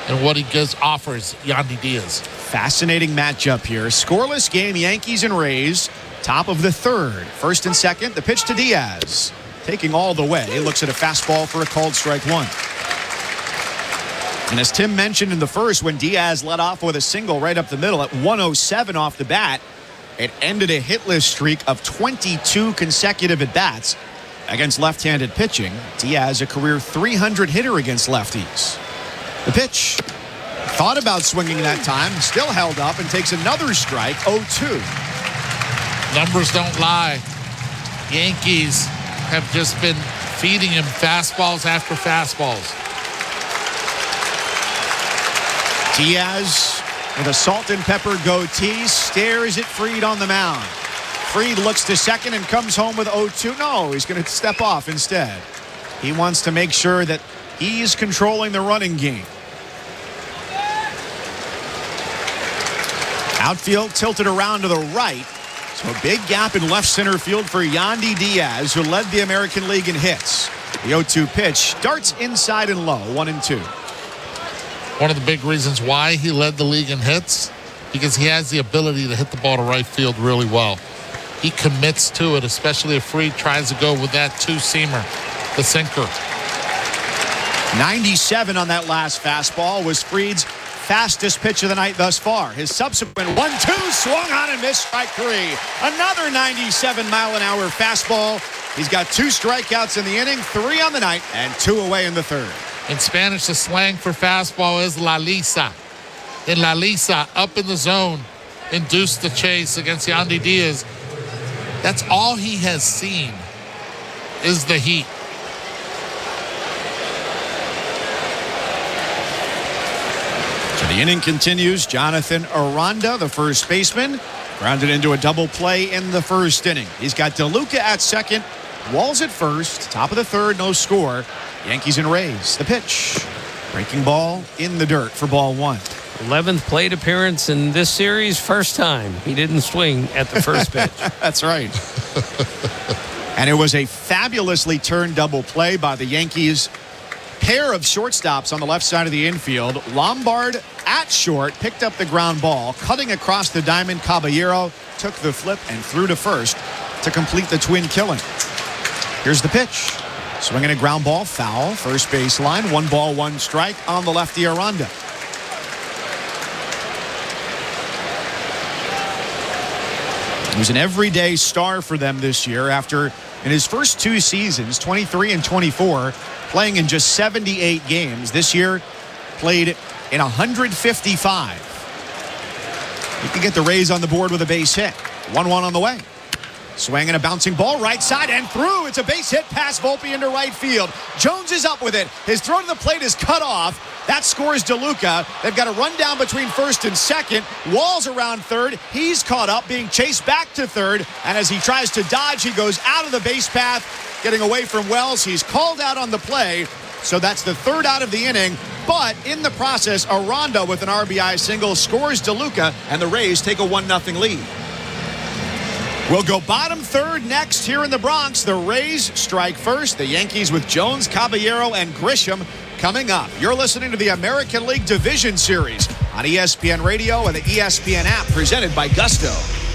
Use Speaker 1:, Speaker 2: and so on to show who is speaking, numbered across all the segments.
Speaker 1: and what he offers Yandy Diaz.
Speaker 2: Fascinating matchup here. Scoreless game, Yankees and Rays. Top of the third. First and second, the pitch to Diaz. Taking all the way. Looks at a fastball for a called strike one. And as Tim mentioned in the first, when Diaz led off with a single right up the middle at 107 off the bat, it ended a hitless streak of 22 consecutive at-bats against left-handed pitching. Diaz, a career 300 hitter against lefties. The pitch. Thought about swinging that time. Still held up and takes another strike. 0-2.
Speaker 1: Numbers don't lie. Yankees have just been feeding him fastballs after fastballs.
Speaker 2: Diaz with a salt and pepper goatee stares at Fried on the mound. Fried looks to second and comes home with 0-2. No, he's going to step off instead. He wants to make sure that he's controlling the running game. Outfield tilted around to the right. So a big gap in left center field for Yandy Diaz, who led the American League in hits. The 0-2 pitch darts inside and low, 1-2.
Speaker 1: One of the big reasons why he led the league in hits, because he has the ability to hit the ball to right field really well. He commits to it, especially if Fried tries to go with that two-seamer, the sinker.
Speaker 2: 97 on that last fastball was Fried's fastest pitch of the night thus far. His subsequent 1-2 swung on and missed strike three. Another 97-mile-an-hour fastball. He's got 2 strikeouts in the inning, 3 on the night, and 2 away in the third.
Speaker 1: In Spanish, the slang for fastball is la lisa. In la lisa, up in the zone, induced the chase against Yandy Diaz. That's all he has seen is the heat.
Speaker 2: So the inning continues. Jonathan Aranda, the first baseman, grounded into a double play in the first inning. He's got DeLuca at second, Walls at first, top of the third, no score. Yankees and Rays. The pitch. Breaking ball in the dirt for ball one.
Speaker 3: 11th plate appearance in this series. First time he didn't swing at the first pitch.
Speaker 2: That's right. And it was a fabulously turned double play by the Yankees. Pair of shortstops on the left side of the infield. Lombard at short picked up the ground ball. Cutting across the diamond, Caballero took the flip and threw to first to complete the twin killing. Here's the pitch. Swinging a ground ball, foul, first baseline, 1-1 strike on the lefty Aranda. He was an everyday star for them this year after, in his first 2 seasons, 23 and 24, playing in just 78 games. This year, played in 155. He can get the Rays on the board with a base hit. 1-1 on the way. Swinging a bouncing ball right side and through. It's a base hit past Volpe into right field. Jones is up with it. His throw to the plate is cut off. That scores DeLuca. They've got a run down between first and second. Walls around third. He's caught up, being chased back to third. And as he tries to dodge, he goes out of the base path, getting away from Wells. He's called out on the play. So that's the third out of the inning. But in the process, Aranda with an RBI single scores DeLuca, and the Rays take a 1-0 lead. We'll go bottom third next here in the Bronx. The Rays strike first. The Yankees with Jones, Caballero, and Grisham coming up. You're listening to the American League Division Series on ESPN Radio and the ESPN app, presented by Gusto.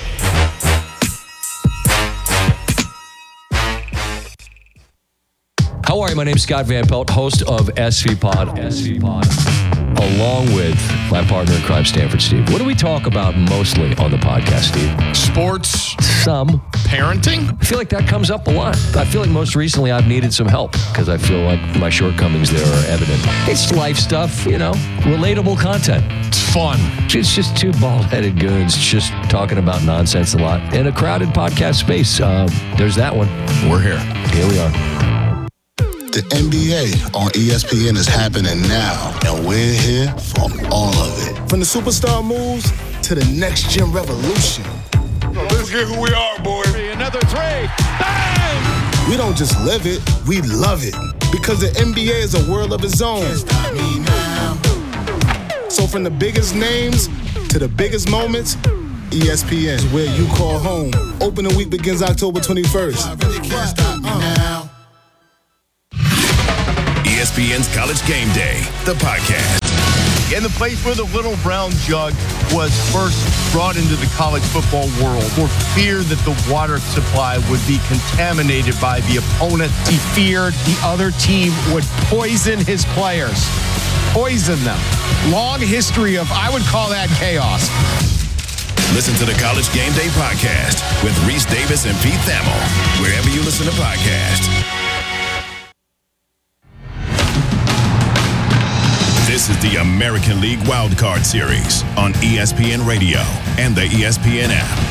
Speaker 4: How are you? My name is Scott Van Pelt, host of SV Pod. Along with my partner in crime, Stanford Steve. What do we talk about mostly on the podcast, Steve?
Speaker 5: Sports.
Speaker 4: Some.
Speaker 5: Parenting.
Speaker 4: I feel like that comes up a lot. I feel like most recently I've needed some help because I feel like my shortcomings there are evident. It's life stuff, you know, relatable content.
Speaker 5: It's fun.
Speaker 4: It's just 2 bald-headed goons just talking about nonsense a lot in a crowded podcast space. There's that one.
Speaker 5: We're here.
Speaker 4: Here we are.
Speaker 6: The NBA on ESPN is happening now, and we're here for all of it. From the superstar moves to the next-gen revolution.
Speaker 5: Let's get who we are, boy.
Speaker 1: Another 3. Bang!
Speaker 6: We don't just live it, we love it. Because the NBA is a world of its own. Can't stop me now. So from the biggest names to the biggest moments, ESPN is where you call home. Opening week begins October 21st. I really can't stop me now.
Speaker 7: ESPN's College Game Day, the podcast. League and the place where the little brown jug was first brought into the college football world for fear that the water supply would be contaminated by the opponent.
Speaker 2: He feared the other team would poison his players. Poison them. Long history of, I would call that chaos.
Speaker 8: Listen to the College Game Day podcast with Reese Davis and Pete Thamel, wherever you listen to podcasts. This is the American League Wildcard Series on ESPN Radio and the ESPN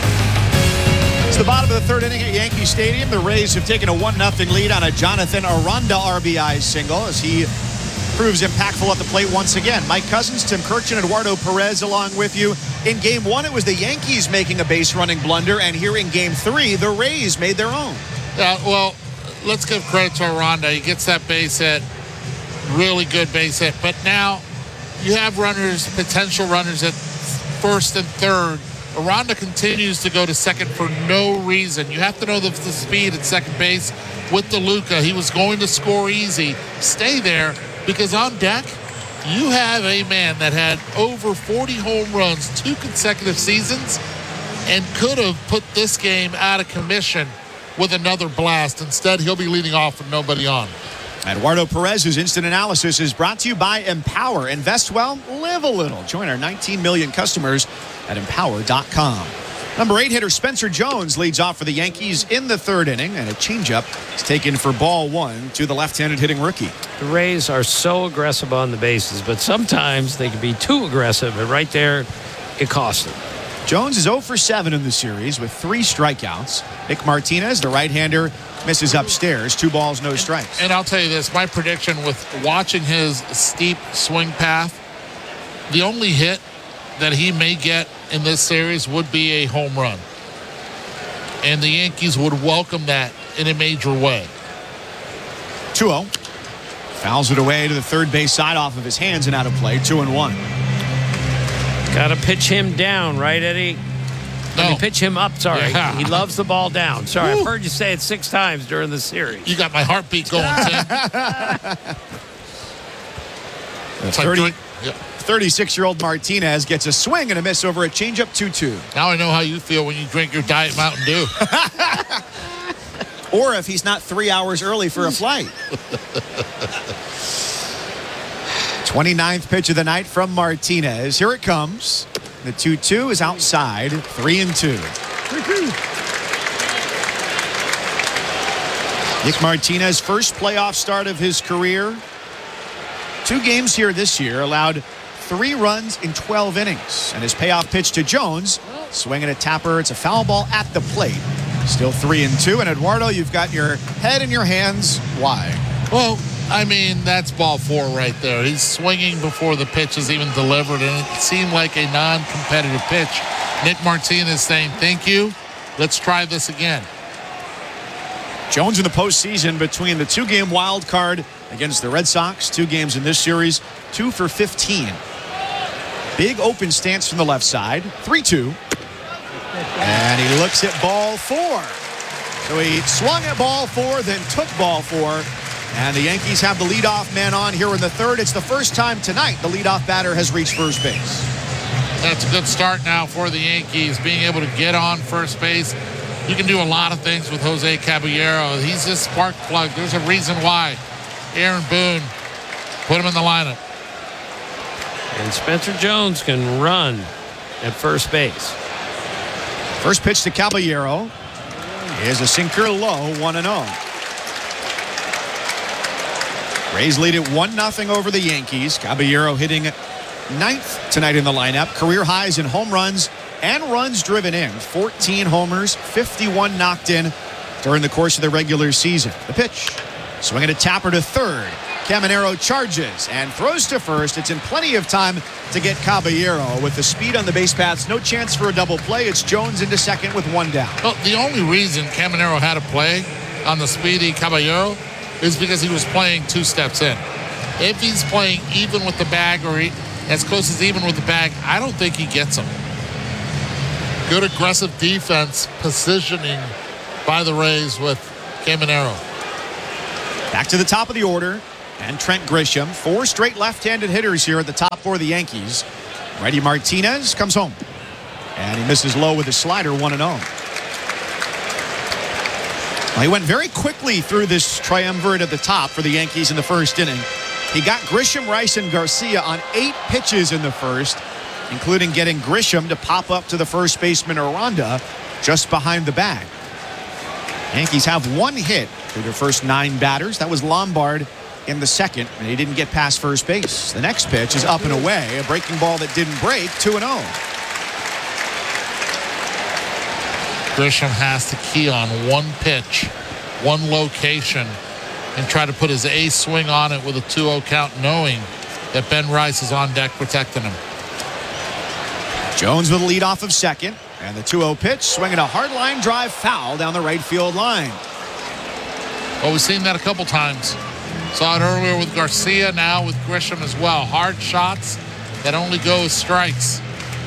Speaker 8: app.
Speaker 2: It's the bottom of the third inning at Yankee Stadium. The Rays have taken a 1-0 lead on a Jonathan Aranda RBI single as he proves impactful at the plate once again. Mike Cousins, Tim Kirchin, Eduardo Perez along with you. In Game 1, it was the Yankees making a base-running blunder, and here in Game 3, the Rays made their own.
Speaker 1: Yeah, well, let's give credit to Aranda. He gets that base hit, really good base hit. But now you have potential runners at first and third. Aranda continues to go to second for no reason. You have to know the speed at second base with DeLuca. He was going to score easy. Stay there. Because on deck, you have a man that had over 40 home runs 2 consecutive seasons and could have put this game out of commission with another blast. Instead, he'll be leading off with nobody on.
Speaker 2: Eduardo Perez's instant analysis is brought to you by Empower. Invest well, live a little. Join our 19 million customers at empower.com. Number 8 hitter Spencer Jones leads off for the Yankees in the third inning, and a changeup is taken for ball 1 to the left-handed hitting rookie.
Speaker 3: The Rays are so aggressive on the bases, but sometimes they can be too aggressive, and right there, it costs them.
Speaker 2: Jones is 0 for 7 in the series with 3 strikeouts. Nick Martinez, the right-hander, misses upstairs. 2 balls, no strikes.
Speaker 1: And I'll tell you this, my prediction with watching his steep swing path, the only hit that he may get in this series would be a home run. And the Yankees would welcome that in a major way.
Speaker 2: 2-0. Fouls it away to the third base side off of his hands and out of play. 2-1.
Speaker 3: Got to pitch him down, right, Eddie?
Speaker 1: No.
Speaker 3: I mean, pitch him up, sorry.
Speaker 1: Yeah.
Speaker 3: He loves the ball down. Sorry,
Speaker 1: Woo.
Speaker 3: I've heard you say it 6 times during the series.
Speaker 1: You got my heartbeat going, Tim. It's like
Speaker 2: 36-year-old Martinez gets a swing and a miss over a changeup. 2-2.
Speaker 1: Now I know how you feel when you drink your Diet Mountain Dew.
Speaker 2: Or if he's not 3 hours early for a flight. 29th pitch of the night from Martinez. Here it comes. The 2-2 is outside. 3-2. Nick Martinez, first playoff start of his career. 2 games here this year, allowed 3 runs in 12 innings. And his payoff pitch to Jones, swinging a tapper. It's a foul ball at the plate. Still 3-2. And Eduardo, you've got your head in your hands. Why?
Speaker 1: Well, I mean, that's ball 4 right there. He's swinging before the pitch is even delivered, and it seemed like a non-competitive pitch. Nick Martinez saying, thank you. Let's try this again.
Speaker 2: Jones in the postseason between the 2-game wild card against the Red Sox, 2 games in this series, 2 for 15. Big open stance from the left side, 3-2. And he looks at ball 4. So he swung at ball 4, then took ball 4. And the Yankees have the leadoff man on here in the third. It's the first time tonight the leadoff batter has reached first base.
Speaker 1: That's a good start now for the Yankees, being able to get on first base. You can do a lot of things with Jose Caballero. He's a spark plug. There's a reason why Aaron Boone put him in the lineup.
Speaker 3: And Spencer Jones can run at first base.
Speaker 2: First pitch to Caballero is a sinker low, 1-0. Rays lead it 1-0 over the Yankees. Caballero hitting 9th tonight in the lineup. Career highs in home runs and runs driven in. 14 homers, 51 knocked in during the course of the regular season. The pitch, swinging a tapper to third. Caminero charges and throws to first. It's in plenty of time to get Caballero. With the speed on the base paths, no chance for a double play. It's Jones into second with 1 down.
Speaker 1: Well, the only reason Caminero had a play on the speedy Caballero is because he was playing 2 steps in. If he's playing even with the bag or as close as even with the bag, I don't think he gets him. Good aggressive defense positioning by the Rays with Caminero.
Speaker 2: Back to the top of the order. and Trent Grisham. 4 straight left-handed hitters here at the top for the Yankees. Righty Martinez comes home. And he misses low with a slider, 1-0. Well, he went very quickly through this triumvirate at the top for the Yankees in the first inning. He got Grisham, Rice, and Garcia on 8 pitches in the first, including getting Grisham to pop up to the first baseman Aranda just behind the bag. Yankees have 1 hit through their first 9 batters. That was Lombard in the second, and he didn't get past first base. The next pitch is up and away, a breaking ball that didn't break, 2-0.
Speaker 1: Grisham has to key on 1 pitch, 1 location, and try to put his ace swing on it with a 2-0 count, knowing that Ben Rice is on deck protecting him.
Speaker 2: Jones with a lead off of second, and the 2-0 pitch, swinging a hard line drive foul down the right field line.
Speaker 1: Well, we've seen that a couple times. Saw it earlier with Garcia, now with Grisham as well. Hard shots that only go as strikes.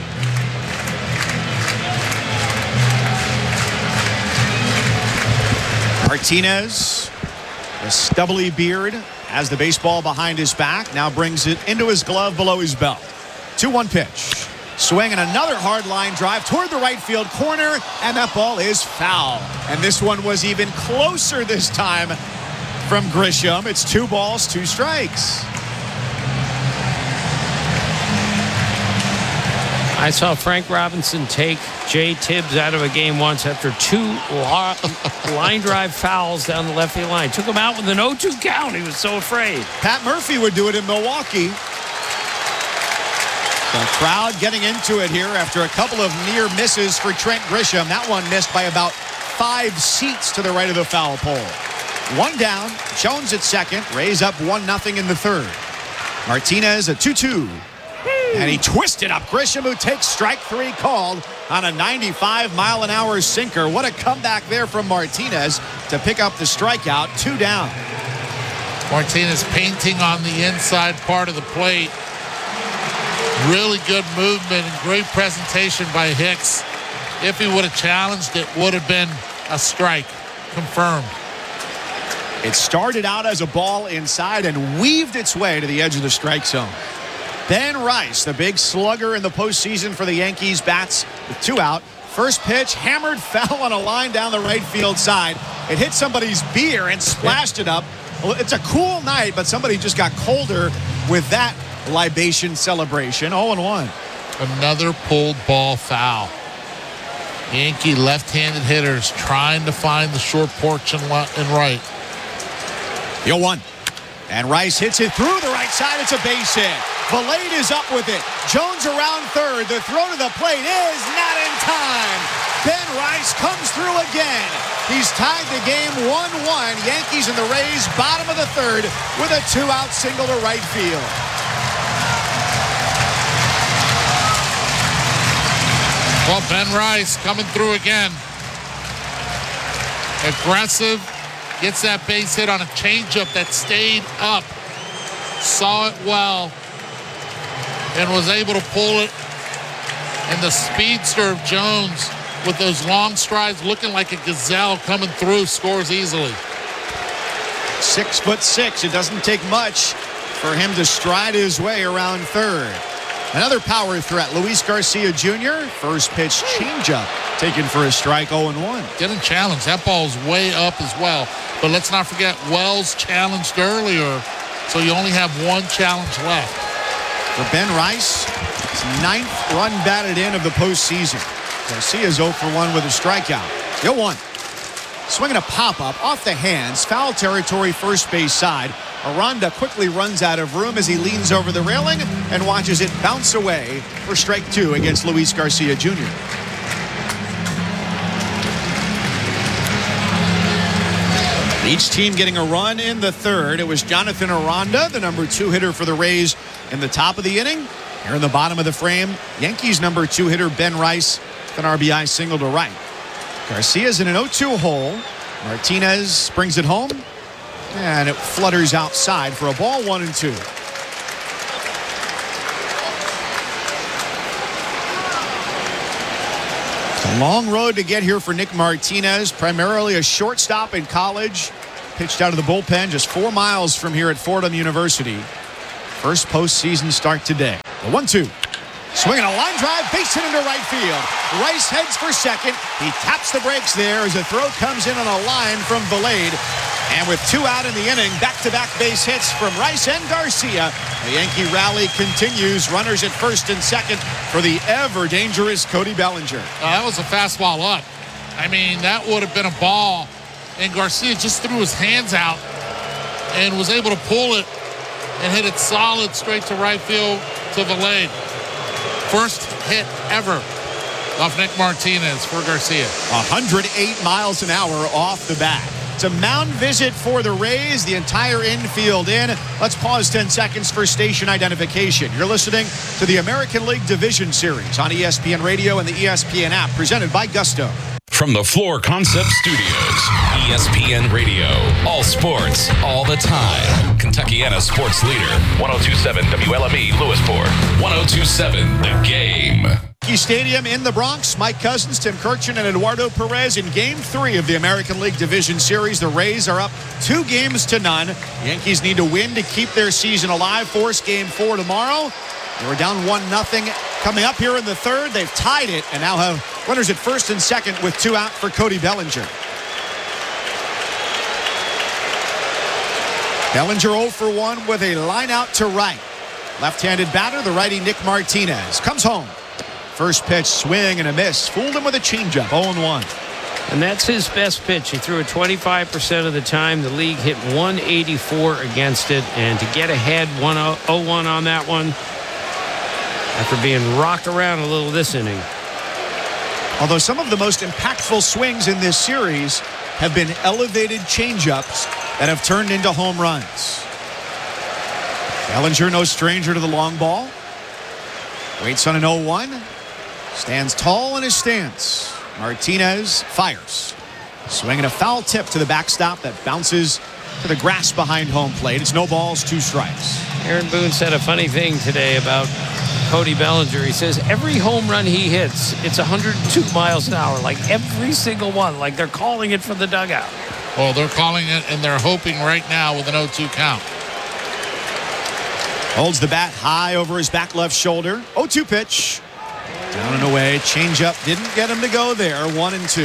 Speaker 2: Martinez, the stubbly beard, has the baseball behind his back, now brings it into his glove below his belt. 2-1 pitch. Swing and another hard line drive toward the right field corner, and that ball is foul. And this one was even closer this time from Grisham. It's 2 balls, 2 strikes.
Speaker 3: I saw Frank Robinson take Jay Tibbs out of a game once after 2 line drive fouls down the left field line. Took him out with an 0-2 count. He was so afraid.
Speaker 2: Pat Murphy would do it in Milwaukee. The crowd getting into it here after a couple of near misses for Trent Grisham. That one missed by about 5 seats to the right of the foul pole. 1 down. Jones at second. Rays up 1-0 in the third. Martinez at 2-2. And he twisted up Grisham, who takes strike 3 called on a 95-mile-an-hour sinker. What a comeback there from Martinez to pick up the strikeout. 2 down.
Speaker 1: Martinez painting on the inside part of the plate. Really good movement and great presentation by Hicks. If he would have challenged, it would have been a strike. Confirmed.
Speaker 2: It started out as a ball inside and weaved its way to the edge of the strike zone. Ben Rice, the big slugger in the postseason for the Yankees, bats with 2 out. First pitch, hammered foul on a line down the right field side. It hit somebody's beer and splashed it up. Well, it's a cool night, but somebody just got colder with that libation celebration. 0-1.
Speaker 1: Another pulled ball foul. Yankee left-handed hitters trying to find the short porch and right.
Speaker 2: 0-1. And Rice hits it through the right side. It's a base hit. Valade is up with it. Jones around third. The throw to the plate is not in time. Ben Rice comes through again. He's tied the game 1-1. Yankees and the Rays bottom of the third with a 2-out single to right field.
Speaker 1: Well, Ben Rice coming through again. Aggressive. Gets that base hit on a changeup that stayed up. Saw it well. And was able to pull it. And the speedster of Jones with those long strides looking like a gazelle coming through scores easily.
Speaker 2: 6'6". It doesn't take much for him to stride his way around third. Another power threat, Luis Garcia Jr. First pitch changeup taken for a strike, 0-1.
Speaker 1: Getting challenged. That ball's way up as well. But let's not forget, Wells challenged earlier, so you only have 1 challenge left.
Speaker 2: For Ben Rice, his 9th run batted in of the postseason. Garcia's 0 for 1 with a strikeout. 0-1. Swinging a pop-up off the hands, foul territory first base side. Aranda quickly runs out of room as he leans over the railing and watches it bounce away for strike 2 against Luis Garcia Jr. Each team getting a run in the third. It was Jonathan Aranda, the number 2 hitter for the Rays in the top of the inning. Here in the bottom of the frame, Yankees number 2 hitter Ben Rice with an RBI single to right. Garcia's in an 0-2 hole. Martinez brings it home. And it flutters outside for a ball, 1-2. It's a long road to get here for Nick Martinez, primarily a shortstop in college. pitched out of the bullpen just 4 miles from here at Fordham University. First postseason start today. The 1-2. Swinging a line drive, base hit into right field. Rice heads for second. He taps the brakes there as a throw comes in on a line from Valade. And with 2 out in the inning, back-to-back base hits from Rice and Garcia. The Yankee rally continues. Runners at first and second for the ever-dangerous Cody Bellinger.
Speaker 1: That was a fastball up. I mean, that would have been a ball. And Garcia just threw his hands out and was able to pull it and hit it solid straight to right field to Valade. First hit ever off Nick Martinez for Garcia.
Speaker 2: 108 miles an hour off the bat. It's a mound visit for the Rays. The entire infield in. Let's pause 10 seconds for station identification. You're listening to the American League Division Series on ESPN Radio and the ESPN app, presented by Gusto.
Speaker 9: From the Floor Concept Studios, ESPN Radio. All sports, all the time. Kentuckiana sports leader. 102.7 WLME Lewisport. 102.7 The Game.
Speaker 2: Yankee Stadium in the Bronx. Mike Cousins, Tim Kirchin, and Eduardo Perez in Game 3 of the American League Division Series. The Rays are up 2-0. The Yankees need to win to keep their season alive. Force Game 4 tomorrow. They were down 1-0 coming up here in the third. They've tied it and now have runners at first and second with 2 out for Cody Bellinger. Bellinger 0 for 1 with a line out to right. Left-handed batter, the righty Nick Martinez, comes home. First pitch, swing and a miss. Fooled him with a changeup, 0-1.
Speaker 3: And that's his best pitch. He threw it 25% of the time. The league hit 184 against it. And to get ahead 0-1 on that one after being rocked around a little this inning.
Speaker 2: Although some of the most impactful swings in this series have been elevated changeups that have turned into home runs. Bellinger, no stranger to the long ball. Waits on an 0-1. Stands tall in his stance. Martinez fires. Swinging a foul tip to the backstop that bounces to the grass behind home plate. It's no balls, 2 strikes.
Speaker 3: Aaron Boone said a funny thing today about Cody Bellinger. He says every home run he hits, it's 102 miles an hour. Like every single one. Like they're calling it from the dugout.
Speaker 1: Well, they're calling it, and they're hoping right now with an 0-2 count.
Speaker 2: Holds the bat high over his back left shoulder. 0-2 pitch. Down and away. Changeup didn't get him to go there. 1-2.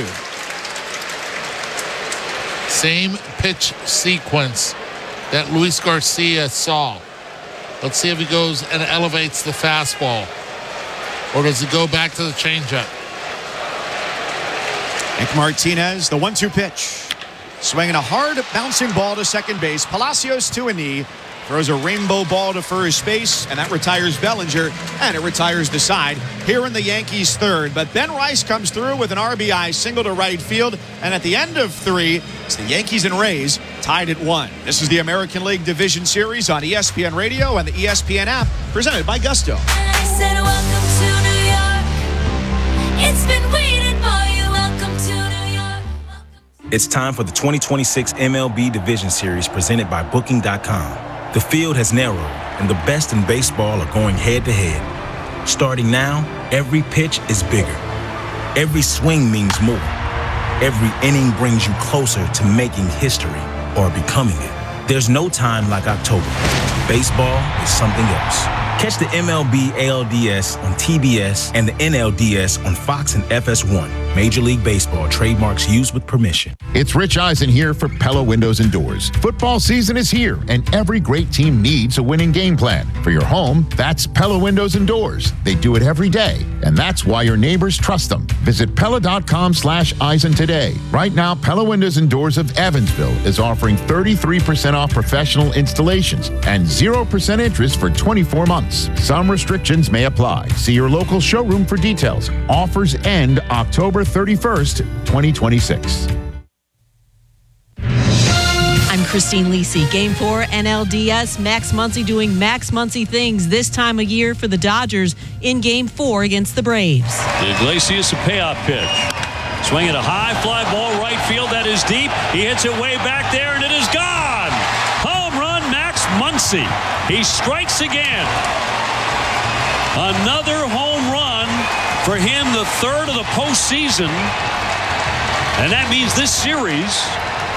Speaker 1: Same pitch sequence that Luis Garcia saw. Let's see if he goes and elevates the fastball. Or does he go back to the changeup?
Speaker 2: Nick Martinez, the 1-2 pitch. Swinging a hard bouncing ball to second base. Palacios to a knee. Throws a rainbow ball to first base, and that retires Bellinger, and it retires the side here in the Yankees' third. But Ben Rice comes through with an RBI single to right field, and at the end of 3, it's the Yankees and Rays tied at 1. This is the American League Division Series on ESPN Radio and the ESPN app, presented by Gusto.
Speaker 10: I said, welcome to New York. It's been waiting for you. Welcome to New York.
Speaker 11: It's time for the 2026 MLB Division Series presented by Booking.com. The field has narrowed, and the best in baseball are going head-to-head. Starting now, every pitch is bigger. Every swing means more. Every inning brings you closer to making history or becoming it. There's no time like October. Baseball is something else. Catch the MLB ALDS on TBS and the NLDS on Fox and FS1. Major League Baseball trademarks used with permission.
Speaker 12: It's Rich Eisen here for Pella Windows and Doors. Football season is here, and every great team needs a winning game plan. For your home, that's Pella Windows and Doors. They do it every day, and that's why your neighbors trust them. Visit Pella.com/Eisen today. Right now, Pella Windows and Doors of Evansville is offering 33% off professional installations and 0% interest for 24 months. Some restrictions may apply. See your local showroom for details. Offers end October 31st, 2026.
Speaker 13: I'm Christine Lisi. Game 4 NLDS. Max Muncy doing Max Muncy things this time of year for the Dodgers in Game 4 against the Braves.
Speaker 14: Iglesias, a payoff pitch. Swinging a high fly ball right field. That is deep. He hits it way back there, and it is gone. Home run, Max Muncy. He strikes again. Another home run for him, the third of the postseason. And that means this series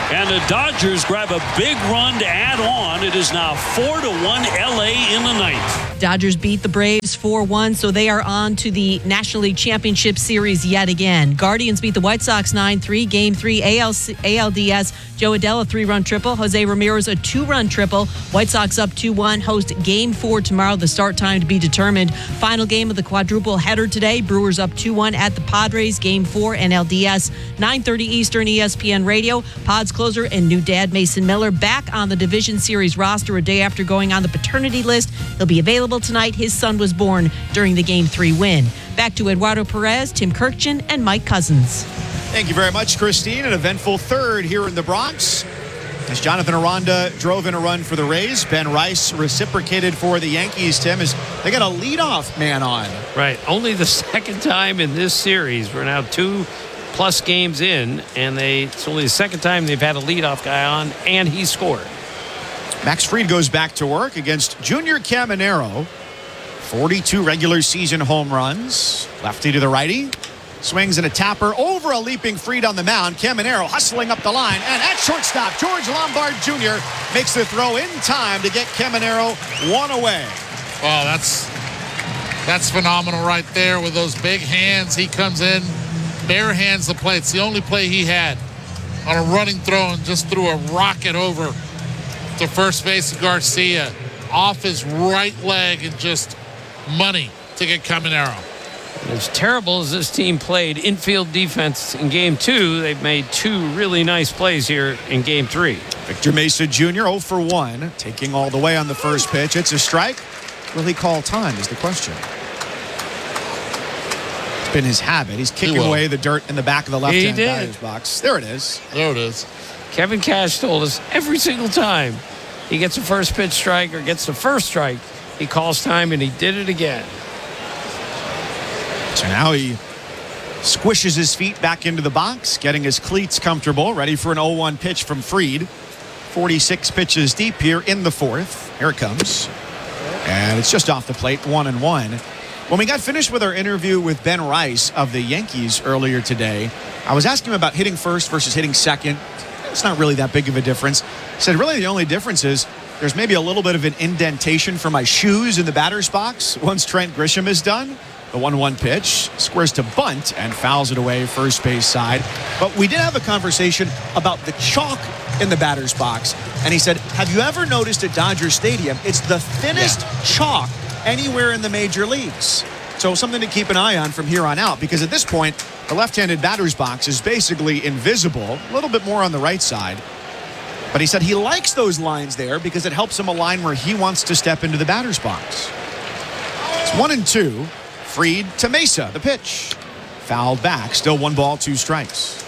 Speaker 14: And the Dodgers grab a big run to add on. It is now 4-1 LA in the ninth.
Speaker 13: Dodgers beat the Braves 4-1, so they are on to the National League Championship Series yet again. Guardians beat the White Sox 9-3. Game 3 ALDS. Joe Adell a 3-run triple. Jose Ramirez a 2-run triple. White Sox up 2-1. Host Game 4 tomorrow. The start time to be determined. Final game of the quadruple header today. Brewers up 2-1 at the Padres. Game 4 NLDS. 9:30 Eastern ESPN Radio. Pods closer and new dad Mason Miller back on the Division Series roster a day after going on the paternity list. He'll be available tonight. His son was born during the Game 3 win. Back to Eduardo Perez, Tim Kirkchin, and Mike Cousins.
Speaker 2: Thank you very much, Christine. An eventful third here in the Bronx. As Jonathan Aranda drove in a run for the Rays, Ben Rice reciprocated for the Yankees, Tim, as they got a leadoff man on.
Speaker 3: Right. Only the second time in this series. We're now 2+ games in, and it's only the second time they've had a leadoff guy on, and he scored.
Speaker 2: Max Fried goes back to work against Junior Caminero. 42 regular season home runs. Lefty to the righty. Swings and a tapper over a leaping Fried on the mound. Caminero hustling up the line. And at shortstop, George Lombard Jr. makes the throw in time to get Caminero one away.
Speaker 1: Well, that's phenomenal right there with those big hands. He comes in, bare hands the plate. It's the only play he had on a running throw and just threw a rocket over to first base of Garcia off his right leg and just money to get Caminero.
Speaker 3: As terrible as this team played infield defense in Game 2, they've made 2 really nice plays here in Game 3.
Speaker 2: Victor Mesa Jr. 0 for 1, taking all the way on the first pitch. It's a strike. Will he call time is the question. It's been his habit. He's kicking away the dirt in the back of the left-hand batter's box. There it is.
Speaker 1: There it is.
Speaker 3: Kevin Cash told us every single time he gets a first pitch strike or gets the first strike, he calls time, and he did it again.
Speaker 2: So now he squishes his feet back into the box, getting his cleats comfortable, ready for an 0-1 pitch from Fried. 46 pitches deep here in the fourth. Here it comes. And it's just off the plate, 1-1. When we got finished with our interview with Ben Rice of the Yankees earlier today, I was asking him about hitting first versus hitting second. It's not really that big of a difference. He said, really, the only difference is there's maybe a little bit of an indentation for my shoes in the batter's box once Trent Grisham is done. The 1-1 pitch, squares to bunt and fouls it away first base side. But we did have a conversation about the chalk in the batter's box. And he said, have you ever noticed at Dodger Stadium, it's the thinnest chalk anywhere in the major leagues. So something to keep an eye on from here on out, because at this point, the left-handed batter's box is basically invisible, a little bit more on the right side. But he said he likes those lines there because it helps him align where he wants to step into the batter's box. It's 1-2. Fried to Mesa, the pitch. Fouled back, still 1 ball, 2 strikes.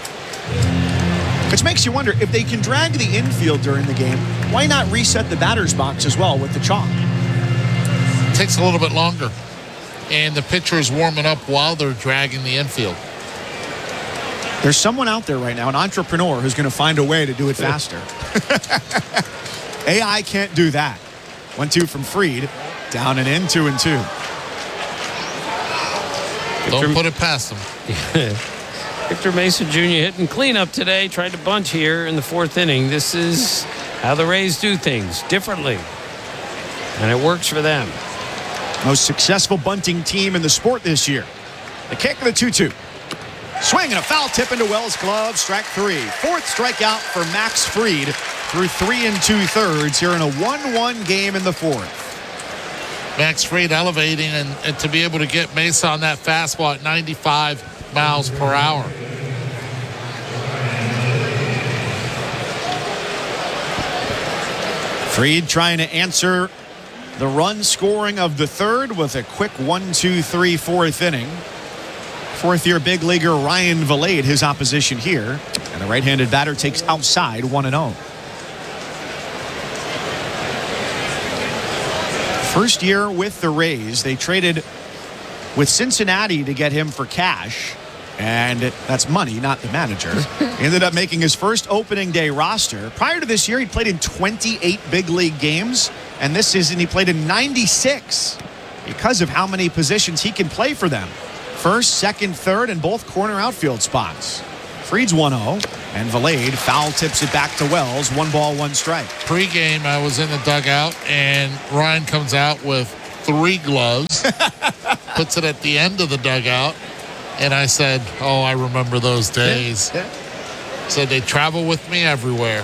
Speaker 2: Which makes you wonder, if they can drag the infield during the game, why not reset the batter's box as well with the chalk?
Speaker 1: It takes a little bit longer. And the pitcher is warming up while they're dragging the infield.
Speaker 2: There's someone out there right now, an entrepreneur, who's going to find a way to do it faster. AI can't do that. 1-2 from Fried. Down and in, 2-2.
Speaker 1: Don't put it past him.
Speaker 3: Victor Mesa Jr. hitting cleanup today. Tried to bunt here in the 4th inning. This is how the Rays do things differently. And it works for them.
Speaker 2: Most successful bunting team in the sport this year. The kick of the 2-2. Swing and a foul tip into Wells' glove. Strike 3. 4th strikeout for Max Fried through 3 2/3 here in a 1-1 game in the 4th.
Speaker 1: Max Fried elevating and to be able to get Mesa on that fastball at 95 miles per hour.
Speaker 2: Fried trying to answer the run scoring of the 3rd with a quick 1-2-3 4th inning. 4th-year big leaguer Ryan Vilade, his opposition here. And the right-handed batter takes outside 1-0. First year with the Rays, they traded with Cincinnati to get him for cash. And that's money, not the manager. He ended up making his first opening day roster. Prior to this year, he played in 28 big league games. And this season, he played in 96 because of how many positions he can play for them. First, second, third, and both corner outfield spots. Freed's 1-0, and Valade foul tips it back to Wells. 1 ball, 1 strike.
Speaker 1: Pre-game, I was in the dugout, and Ryan comes out with 3 gloves, puts it at the end of the dugout, and I said, oh, I remember those days. Said they travel with me everywhere.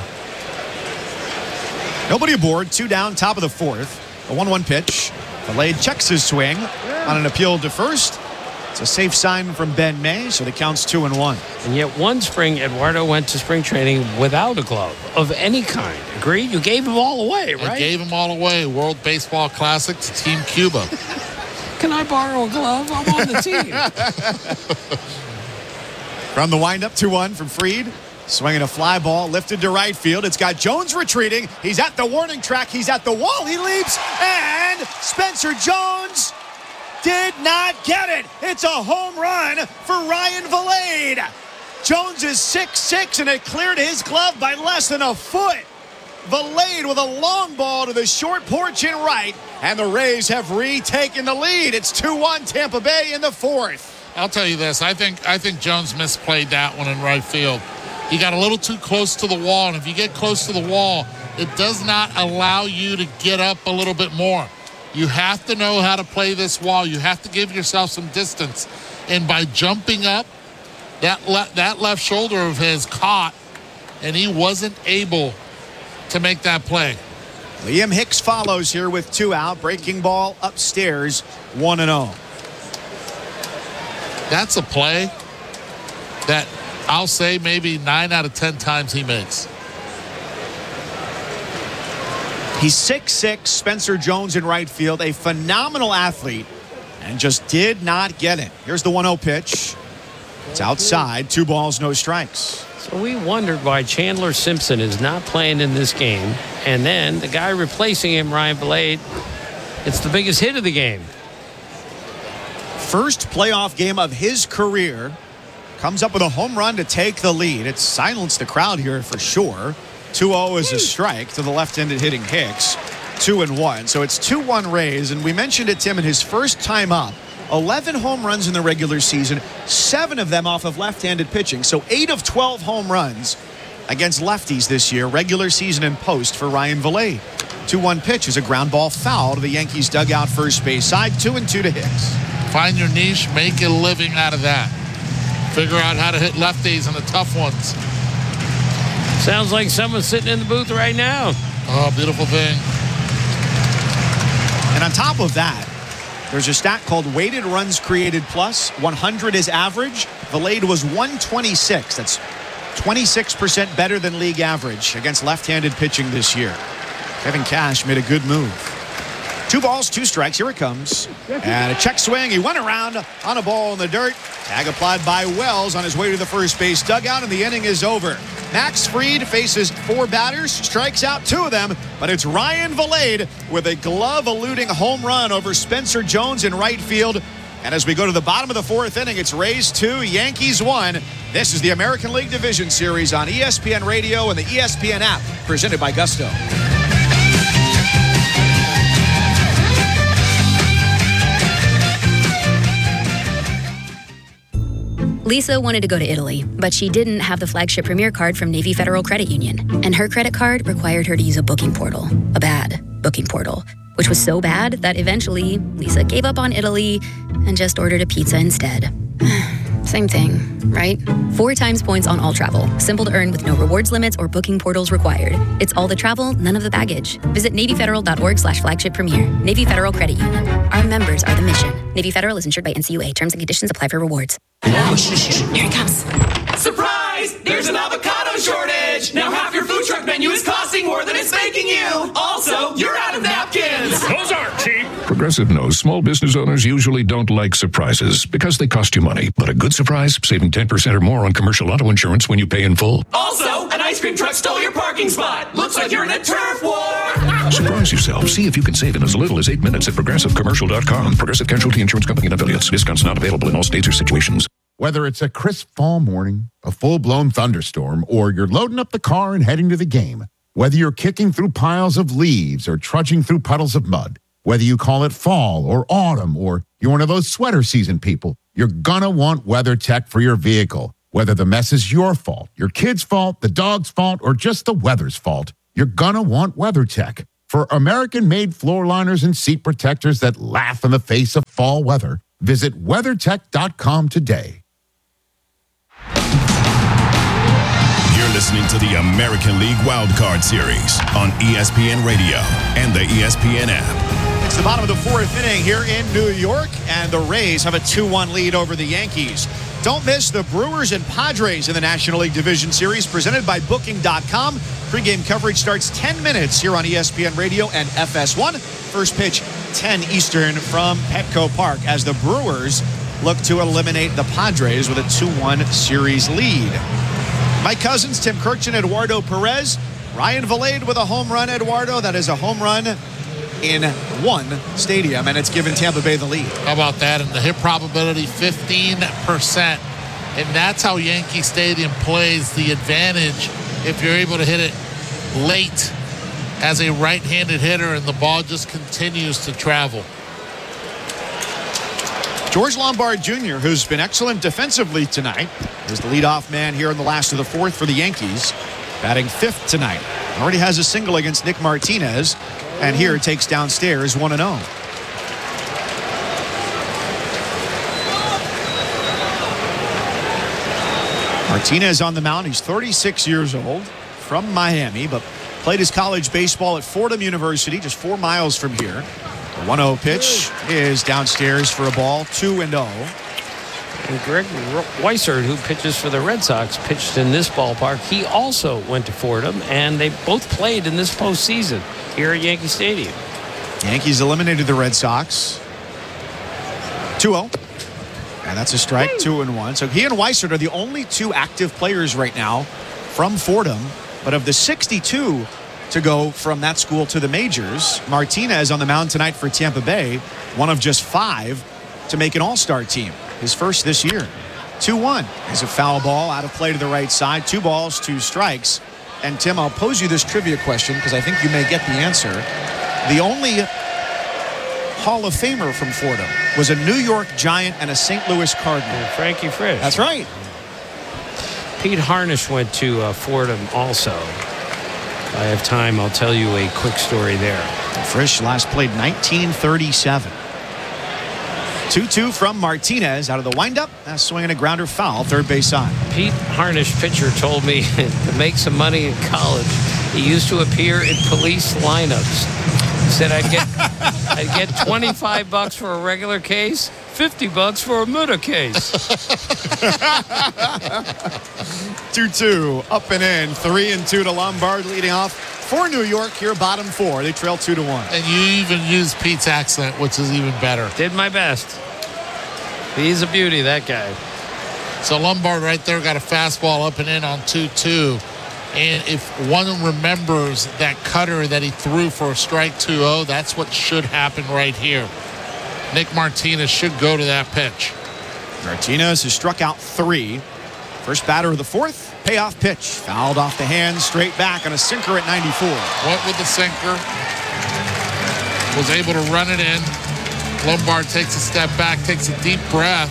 Speaker 2: Nobody aboard, 2 down, top of the 4th. A 1-1 pitch. Valade checks his swing on an appeal to first. It's a safe sign from Ben May, so the count's 2-1.
Speaker 3: And yet one spring, Eduardo went to spring training without a glove of any kind. Agreed? You gave them all away, right?
Speaker 1: I gave them all away. World Baseball Classic to Team Cuba.
Speaker 3: Can I borrow a glove? I'm on the team.
Speaker 2: From the windup, 2-1 from Fried. Swinging a fly ball, lifted to right field. It's got Jones retreating. He's at the warning track. He's at the wall. He leaps, and Spencer Jones did not get it. It's a home run for Ryan Valade. Jones is 6'6", and it cleared his glove by less than a foot. Valade with a long ball to the short porch in right, and the Rays have retaken the lead. It's 2-1 Tampa Bay in the 4th.
Speaker 1: I'll tell you this. I think Jones misplayed that one in right field. He got a little too close to the wall, and if you get close to the wall, it does not allow you to get up a little bit more. You have to know how to play this wall. You have to give yourself some distance. And by jumping up, that left shoulder of his caught, and he wasn't able to make that play.
Speaker 2: Liam Hicks follows here with 2 out. Breaking ball upstairs, 1-0.
Speaker 1: That's a play that I'll say maybe 9 out of 10 times he makes.
Speaker 2: He's 6'6", Spencer Jones in right field, a phenomenal athlete, and just did not get it. Here's the 1-0 pitch. It's outside, 2 balls, no strikes.
Speaker 3: So we wondered why Chandler Simpson is not playing in this game, and then the guy replacing him, Ryan Valade, it's the biggest hit of the game.
Speaker 2: First playoff game of his career. Comes up with a home run to take the lead. It's silenced the crowd here for sure. 2-0 is a strike to the left-handed hitting Hicks. 2-1. So it's 2-1 Rays. And we mentioned it, Tim, in his first time up. 11 home runs in the regular season. 7 of them off of left-handed pitching. So 8 of 12 home runs against lefties this year. Regular season and post for Ryan Valade. 2-1 pitch is a ground ball foul to the Yankees dugout first base side. 2-2 to Hicks.
Speaker 1: Find your niche. Make a living out of that. Figure out how to hit lefties and the tough ones.
Speaker 3: Sounds like someone's sitting in the booth right now.
Speaker 1: Oh, beautiful thing.
Speaker 2: And on top of that, there's a stat called weighted runs created plus. 100 is average. Valade was 126. That's 26% better than league average against left-handed pitching this year. Kevin Cash made a good move. 2 balls, 2 strikes. Here it comes. And a check swing. He went around on a ball in the dirt. Tag applied by Wells on his way to the first base dugout, and the inning is over. Max Fried faces 4 batters, strikes out 2 of them, but it's Ryan Valade with a glove-eluding home run over Spencer Jones in right field. And as we go to the bottom of the 4th inning, it's Rays 2, Yankees 1. This is the American League Division Series on ESPN Radio and the ESPN app, presented by Gusto.
Speaker 15: Lisa wanted to go to Italy, but she didn't have the flagship Premier card from Navy Federal Credit Union. And her credit card required her to use a booking portal, a bad booking portal, which was so bad that eventually Lisa gave up on Italy and just ordered a pizza instead. Same thing, right? 4 times points on all travel. Simple to earn with no rewards limits or booking portals required. It's all the travel, none of the baggage. Visit NavyFederal.org/flagship premier. Navy Federal Credit Union. Our members are the mission. Navy Federal is insured by NCUA. Terms and conditions apply for rewards.
Speaker 10: Here it comes. Surprise! There's an avocado shortage! Now half your food truck menu is costing more than it's making you! Also, you're out of napkins!
Speaker 14: Those aren't cheap!
Speaker 16: Progressive knows small business owners usually don't like surprises because they cost you money. But a good surprise, saving 10% or more on commercial auto insurance when you pay in full.
Speaker 10: Also, an ice cream truck stole your parking spot! Looks like you're in a turf war!
Speaker 16: Surprise yourself. See if you can save in as little as 8 minutes at ProgressiveCommercial.com. Progressive Casualty Insurance Company and Affiliates. Discounts not available in all states or situations.
Speaker 12: Whether it's a crisp fall morning, a full-blown thunderstorm, or you're loading up the car and heading to the game, whether you're kicking through piles of leaves or trudging through puddles of mud, whether you call it fall or autumn, or you're one of those sweater season people, you're gonna want WeatherTech for your vehicle. Whether the mess is your fault, your kid's fault, the dog's fault, or just the weather's fault, you're gonna want WeatherTech. For American-made floor liners and seat protectors that laugh in the face of fall weather, visit WeatherTech.com today.
Speaker 8: You're listening to the American League Wildcard Series on ESPN Radio and the ESPN app.
Speaker 2: It's the bottom of the fourth inning here in New York, and the Rays have a 2-1 lead over the Yankees. Don't miss the Brewers and Padres in the National League Division Series presented by Booking.com. Pre-game coverage starts 10 minutes here on ESPN Radio and FS1. First pitch, 10 Eastern from Petco Park as the Brewers look to eliminate the Padres with a 2-1 series lead. Mike Cousins, Tim Kirchin, Eduardo Perez, Ryan Vilade with a home run. Eduardo, that is a home run in one stadium, and it's given Tampa Bay the lead.
Speaker 1: How about that? And the hit probability, 15%. And that's how Yankee Stadium plays the advantage if you're able to hit it late as a right-handed hitter and the ball just continues to travel.
Speaker 2: George Lombard Jr., who's been excellent defensively tonight, is the leadoff man here in the last of the fourth for the Yankees, batting fifth tonight. Already has a single against Nick Martinez, and here takes downstairs 1-0. Martinez on the mound. He's 36 years old, from Miami, but played his college baseball at Fordham University, just 4 miles from here. The 1-0 pitch is downstairs for a ball, 2-0.
Speaker 3: And Greg Weissert, who pitches for the Red Sox, pitched in this ballpark. He also went to Fordham, and they both played in this postseason here at Yankee Stadium.
Speaker 2: Yankees eliminated the Red Sox. 2-0. And that's a strike, 2-1. So he and Weissert are the only two active players right now from Fordham. But of the 62 to go from that school to the majors, Martinez on the mound tonight for Tampa Bay, one of just 5 to make an all-star team. His first this year. 2-1 is a foul ball out of play to the right side. 2 balls, 2 strikes. And Tim, I'll pose you this trivia question because I think you may get the answer. The only Hall of Famer from Fordham was a New York Giant and a St. Louis Cardinal.
Speaker 3: Frankie Frisch.
Speaker 2: That's right.
Speaker 3: Pete Harnisch went to Fordham also. If I have time, I'll tell you a quick story there.
Speaker 2: Frisch last played 1937. 2-2 from Martinez out of the windup. Swinging a grounder foul, third base side.
Speaker 3: Pete Harnisch, pitcher, told me to make some money in college, he used to appear in police lineups. He said I'd get $25 for a regular case, $50 for a murder case.
Speaker 2: 2-2 up and in, 3-2 to Lombard leading off for New York here, bottom 4. They trail 2-1.
Speaker 1: And you even used Pete's accent, which is even better.
Speaker 3: Did my best. He's a beauty, that guy.
Speaker 1: So Lombard right there got a fastball up and in on 2-2. And if one remembers that cutter that he threw for a strike 2-0, that's what should happen right here. Nick Martinez should go to that pitch.
Speaker 2: Martinez has struck out 3. First batter of the fourth, payoff pitch. Fouled off the hands, straight back on a sinker at 94.
Speaker 1: Went with the sinker. Was able to run it in. Lombard takes a step back, takes a deep breath.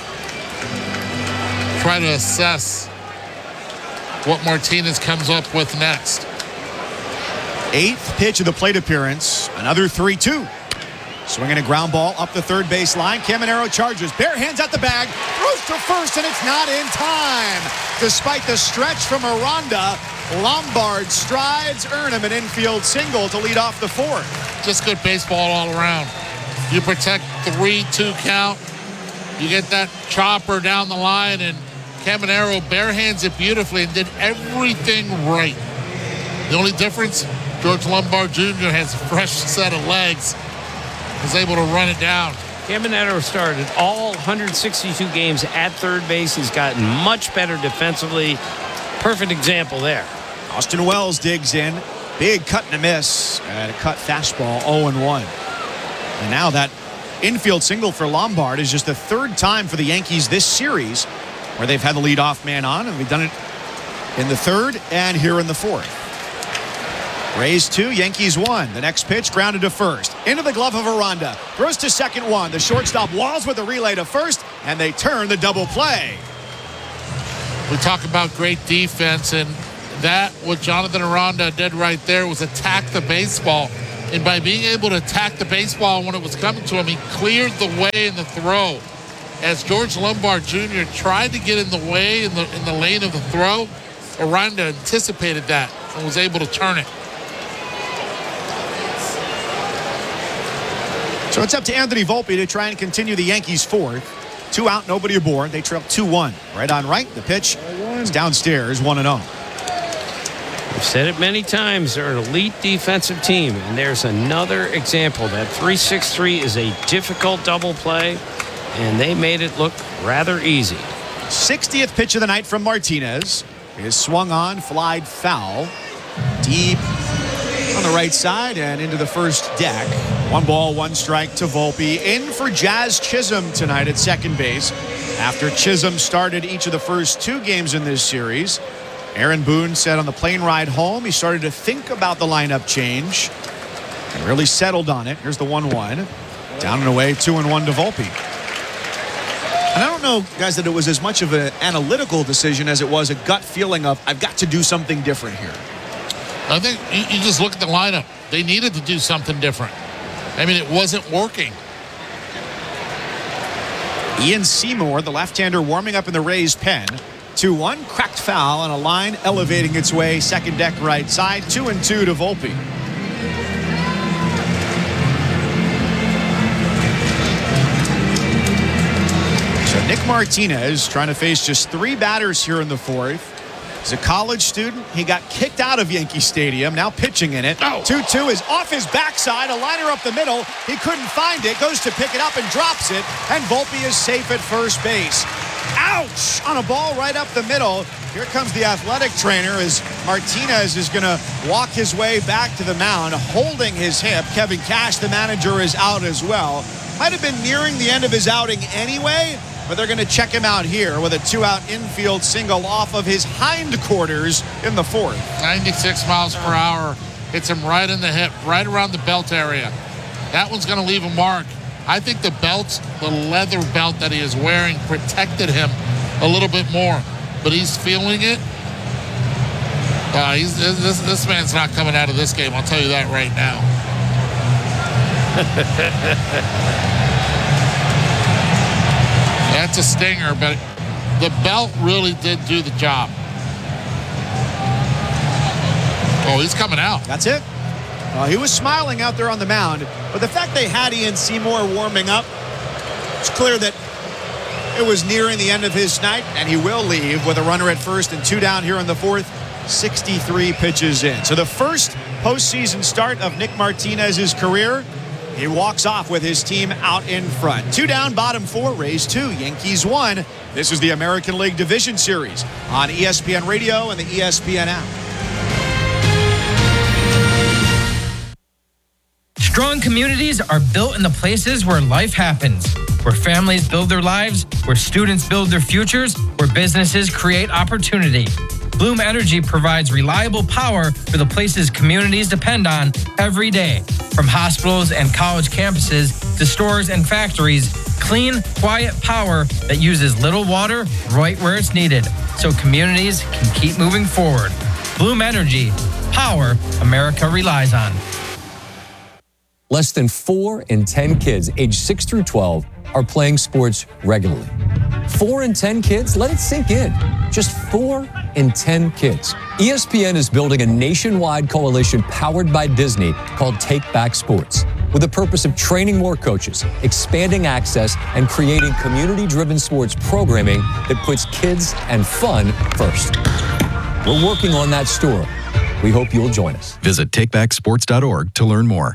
Speaker 1: Try to assess what Martinez comes up with next.
Speaker 2: 8th pitch of the plate appearance. Another 3-2. Swinging a ground ball up the third base line. Caminero charges. Bare hands at the bag. Throws to first, and it's not in time. Despite the stretch from Aranda, Lombard strides, earn him an infield single to lead off the fourth.
Speaker 1: Just good baseball all around. You protect 3-2 count. You get that chopper down the line, and Caminero bare hands it beautifully and did everything right. The only difference, George Lombard Jr. has a fresh set of legs. Was able to run it down.
Speaker 3: Caminero started all 162 games at third base. He's gotten much better defensively. Perfect example there.
Speaker 2: Austin Wells digs in. Big cut and a miss. And a cut fastball, 0-1. And now that infield single for Lombard is just the 3rd time for the Yankees this series where they've had the leadoff man on, and we've done it in the 3rd and here in the 4th. Rays 2, Yankees 1. The next pitch grounded to first. Into the glove of Aranda. Throws to second 1. The shortstop walls with a relay to first, and they turn the double play.
Speaker 1: We talk about great defense, and that, what Jonathan Aranda did right there was attack the baseball. And by being able to attack the baseball when it was coming to him, he cleared the way in the throw. As George Lombard Jr. tried to get in the way in the lane of the throw, Aranda anticipated that and was able to turn it.
Speaker 2: So it's up to Anthony Volpe to try and continue the Yankees' fourth. 2 out, nobody aboard. They trail 2-1. Right on right. The pitch is downstairs, 1-0.
Speaker 3: I've said it many times. They're an elite defensive team, and there's another example. That 3-6-3 is a difficult double play, and they made it look rather easy.
Speaker 2: 60th pitch of the night from Martinez is swung on, flied foul, deep on the right side and into the first deck. 1 ball, 1 strike to Volpe. In for Jazz Chisholm tonight at second base. After Chisholm started each of the first 2 games in this series, Aaron Boone said on the plane ride home he started to think about the lineup change and really settled on it. Here's the 1-1. Down and away, 2-1 to Volpe. And I don't know, guys, that it was as much of an analytical decision as it was a gut feeling of, I've got to do something different here.
Speaker 1: I think you just look at the lineup. They needed to do something different. I mean, it wasn't working.
Speaker 2: Ian Seymour, the left-hander, warming up in the Rays' pen. 2-1, cracked foul on a line elevating its way second deck right side. 2-2 to Volpe. So Nick Martinez trying to face just 3 batters here in the fourth. He's a college student. He got kicked out of Yankee Stadium, now pitching in it. 2-2 is off his backside, a liner up the middle. He couldn't find it, goes to pick it up and drops it, and Volpe is safe at first base. Ouch! On a ball right up the middle. Here comes the athletic trainer as Martinez is going to walk his way back to the mound, holding his hip. Kevin Cash, the manager, is out as well. Might have been nearing the end of his outing anyway, but they're going to check him out here with a 2-out infield single off of his hindquarters in the fourth.
Speaker 1: 96 miles per hour. Hits him right in the hip, right around the belt area. That one's going to leave a mark. I think the belt, the leather belt that he is wearing, protected him a little bit more. But he's feeling it. This man's not coming out of this game. I'll tell you that right now. That's a stinger, but the belt really did do the job. Oh, he's coming out.
Speaker 2: That's it. He was smiling out there on the mound, but the fact they had Ian Seymour warming up, it's clear that it was nearing the end of his night, and he will leave with a runner at first and 2 down here in the fourth. 63 pitches in. So the first postseason start of Nick Martinez's career, he walks off with his team out in front. 2 down, bottom 4, Rays 2, Yankees 1. This is the American League Division Series on ESPN Radio and the ESPN app.
Speaker 17: Strong communities are built in the places where life happens, where families build their lives, where students build their futures, where businesses create opportunity. Bloom Energy provides reliable power for the places communities depend on every day. From hospitals and college campuses to stores and factories, clean, quiet power that uses little water right where it's needed, so communities can keep moving forward. Bloom Energy, power America relies on.
Speaker 4: Less than 4 in 10 kids aged 6 through 12 are playing sports regularly. 4 in 10 kids? Let it sink in. Just 4 in 10 kids. ESPN is building a nationwide coalition powered by Disney called Take Back Sports, with the purpose of training more coaches, expanding access, and creating community-driven sports programming that puts kids and fun first. We're working on that story. We hope you'll join us.
Speaker 18: Visit takebacksports.org to learn more.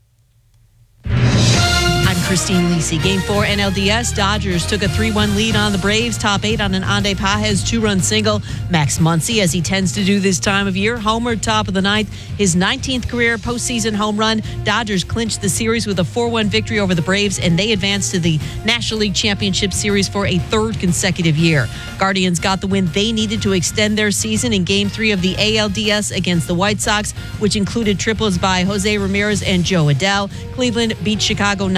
Speaker 13: Christine Lisi. Game 4 NLDS. Dodgers took a 3-1 lead on the Braves. Top 8 on an Ande Pages 2-run single. Max Muncy, as he tends to do this time of year, homered top of the ninth. His 19th career postseason home run. Dodgers clinched the series with a 4-1 victory over the Braves, and they advanced to the National League Championship Series for a 3rd consecutive year. Guardians got the win they needed to extend their season in Game 3 of the ALDS against the White Sox, which included triples by Jose Ramirez and Joe Adell. Cleveland beat Chicago 9-3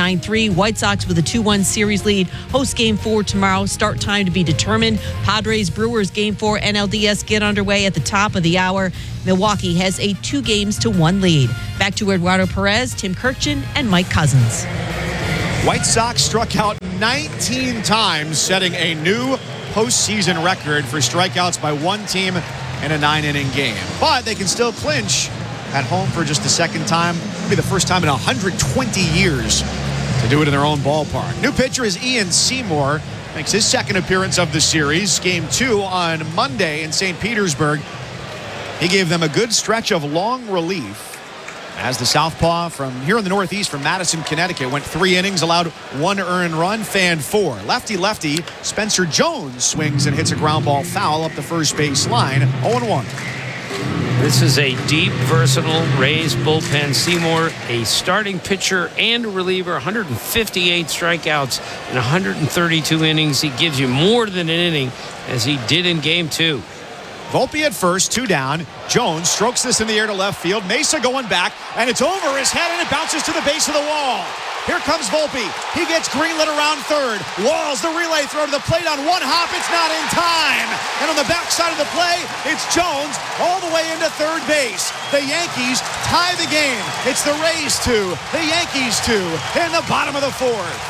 Speaker 13: 3. White Sox with a 2-1 series lead. Host Game 4 tomorrow. Start time to be determined. Padres Brewers Game 4 NLDS get underway at the top of the hour. Milwaukee has a 2-1 lead. Back to Eduardo Perez, Tim Kirchin, and Mike Cousins.
Speaker 2: White Sox struck out 19 times, setting a new postseason record for strikeouts by one team in a 9-inning game. But they can still clinch at home for just the second time. It'll be the first time in 120 years to do it in their own ballpark. New pitcher is Ian Seymour. Makes his second appearance of the series. Game 2 on Monday in St. Petersburg. He gave them a good stretch of long relief as the southpaw from here in the Northeast from Madison, Connecticut, went 3 innings, allowed 1 earned run, fanned 4. Lefty, Spencer Jones swings and hits a ground ball foul up the first base line, 0-1.
Speaker 3: This is a deep, versatile Rays bullpen. Seymour, a starting pitcher and a reliever, 158 strikeouts in 132 innings. He gives you more than an inning, as he did in Game 2.
Speaker 2: Volpe at first, 2 down. Jones strokes this in the air to left field. Mesa going back, and it's over his head, and it bounces to the base of the wall. Here comes Volpe. He gets greenlit around third. Walls the relay throw to the plate on 1 hop. It's not in time. And on the backside of the play, it's Jones all the way into third base. The Yankees tie the game. It's the Rays 2, the Yankees 2 in the bottom of the 4th.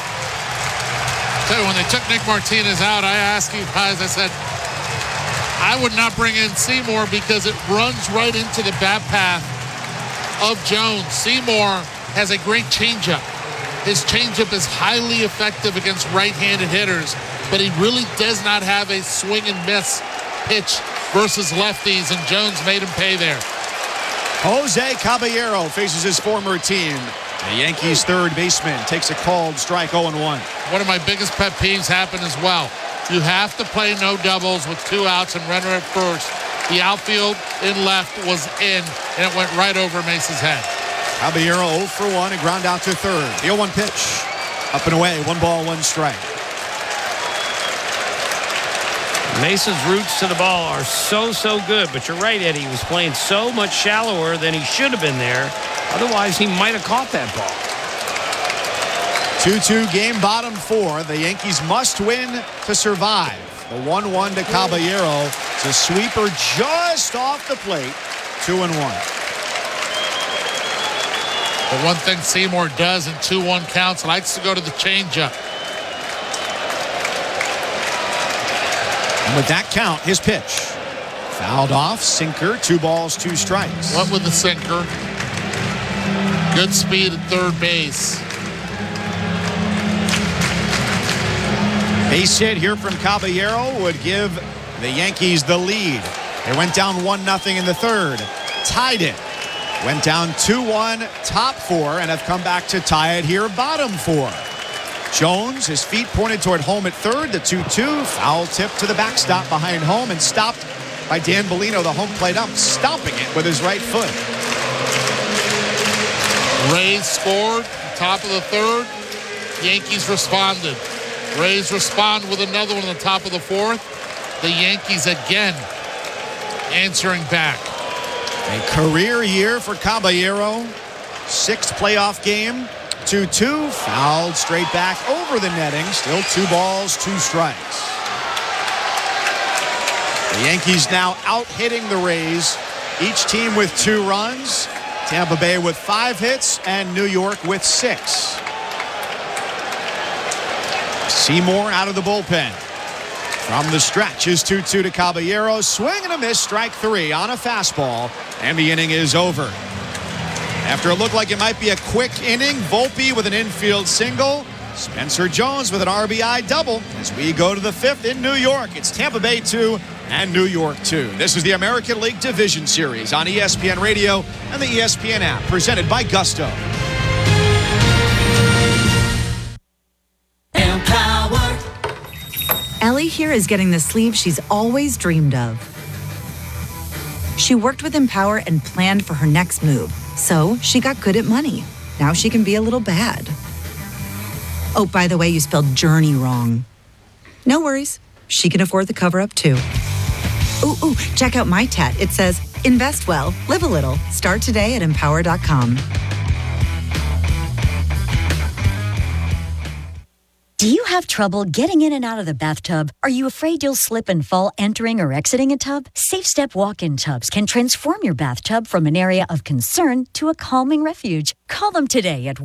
Speaker 1: So when they took Nick Martinez out, I asked you guys, I said, I would not bring in Seymour because it runs right into the bat path of Jones. Seymour has a great changeup. His changeup is highly effective against right-handed hitters, but he really does not have a swing and miss pitch versus lefties, and Jones made him pay there.
Speaker 2: Jose Caballero faces his former team. The Yankees' third baseman takes a called strike, 0-1.
Speaker 1: One of my biggest pet peeves happened as well. You have to play no doubles with 2 outs and runner at first. The outfield in left was in, and it went right over Mesa's head.
Speaker 2: Caballero 0 for 1 and ground out to third. The 0-1 pitch. Up and away, 1 ball, 1 strike.
Speaker 3: Mesa's roots to the ball are so good, but you're right, Eddie. He was playing so much shallower than he should have been there. Otherwise, he might have caught that ball.
Speaker 2: 2-2 game, bottom 4. The Yankees must win to survive. The 1-1 to Caballero. It's a sweeper just off the plate. 2-1.
Speaker 1: The one thing Seymour does in 2-1 counts, likes to go to the changeup.
Speaker 2: And with that count, his pitch. Fouled off, sinker, 2 balls, 2 strikes.
Speaker 1: Went with the sinker. Good speed at third base.
Speaker 2: Base hit here from Caballero would give the Yankees the lead. They went down 1-0 in the third. Tied it. Went down 2-1, top 4, and have come back to tie it here, bottom 4. Jones, his feet pointed toward home at third. The 2-2, foul tip to the backstop behind home and stopped by Dan Bellino, the home plate ump, stomping it with his right foot.
Speaker 1: Rays scored, top of the third. Yankees responded. Rays respond with another one on the top of the 4th. The Yankees again answering back.
Speaker 2: A career year for Caballero. 6th playoff game. 2-2, fouled straight back over the netting. Still 2 balls, 2 strikes. The Yankees now out-hitting the Rays. Each team with 2 runs. Tampa Bay with 5 hits and New York with 6. Seymour out of the bullpen. From the stretch is 2-2 to Caballero. Swing and a miss, strike 3 on a fastball, and the inning is over. After it looked like it might be a quick inning, Volpe with an infield single. Spencer Jones with an RBI double as we go to the 5th in New York. It's Tampa Bay 2 and New York 2. This is the American League Division Series on ESPN Radio and the ESPN app, presented by Gusto.
Speaker 19: Ellie here is getting the sleeve she's always dreamed of. She worked with Empower and planned for her next move, so she got good at money. Now she can be a little bad. Oh, by the way, you spelled journey wrong. No worries. She can afford the cover-up, too. Ooh, check out my tat. It says, invest well, live a little. Start today at Empower.com.
Speaker 20: Do you have trouble getting in and out of the bathtub? Are you afraid you'll slip and fall entering or exiting a tub? SafeStep walk-in tubs can transform your bathtub from an area of concern to a calming refuge. Call them today at